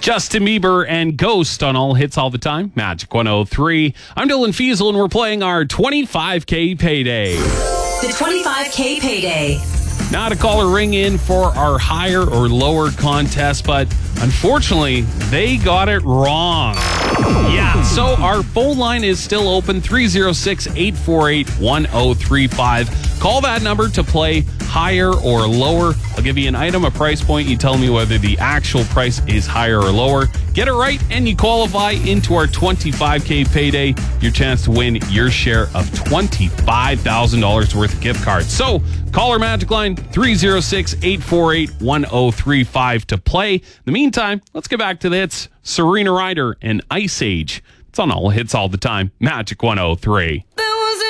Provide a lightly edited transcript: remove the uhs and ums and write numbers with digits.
Justin Bieber and Ghost on All Hits All the Time. Magic 103. I'm Dylan Fiesel, and we're playing our 25K Payday. The 25K Payday. Now to call or ring in for our higher or lower contest, but unfortunately, they got it wrong. Yeah, so our phone line is still open, 306-848-1035. Call that number to play higher or lower. I'll give you an item, a price point. You tell me whether the actual price is higher or lower. Get it right, and you qualify into our 25K Payday. Your chance to win your share of $25,000 worth of gift cards. So, call our magic line, 306-848-1035 to play. In the meantime, let's get back to the hits. Serena Ryder and Ice Age. It's on All Hits All the Time. Magic 103.